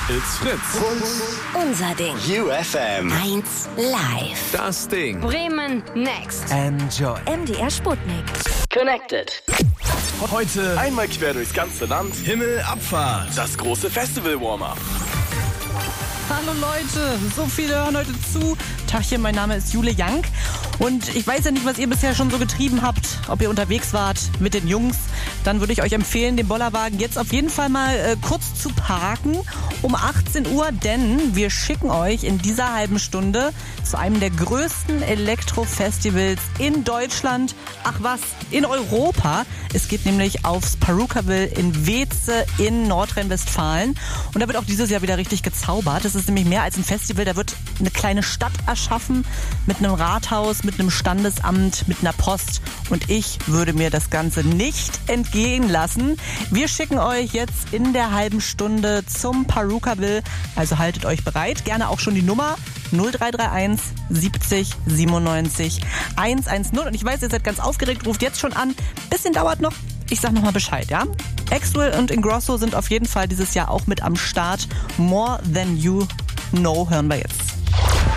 It's Fritz. Unser Ding. UFM. 1 Live. Das Ding. Bremen Next. Enjoy. MDR Sputnik. Connected. Heute Einmal quer durchs ganze Land. Himmelabfahrt. Das große Festival-Warm-Up. Hallo Leute, so viele hören heute zu. Tachchen, mein Name ist Jule Jank und ich weiß ja nicht, was ihr bisher schon so getrieben habt, ob ihr unterwegs wart mit den Jungs. Dann würde ich euch empfehlen, den Bollerwagen jetzt auf jeden Fall mal kurz zu parken um 18 Uhr, denn wir schicken euch in dieser halben Stunde zu einem der größten Elektro-Festivals in Deutschland. Ach was, in Europa. Es geht nämlich aufs Parukaville in Weeze in Nordrhein-Westfalen und da wird auch dieses Jahr wieder richtig gezaubert. Das ist nämlich mehr als ein Festival, da wird eine kleine Stadt erschaffen mit einem Rathaus, mit einem Standesamt, mit einer Post und ich würde mir das Ganze nicht entgehen lassen. Wir schicken euch jetzt in der halben Stunde zum Parukaville, also haltet euch bereit. Gerne auch schon die Nummer 0331 70 97 110 und ich weiß, ihr seid ganz aufgeregt, ruft jetzt schon an. Bisschen dauert noch. Ich sag nochmal Bescheid, ja? Axwell und Ingrosso sind auf jeden Fall dieses Jahr auch mit am Start. More Than You Know hören wir jetzt.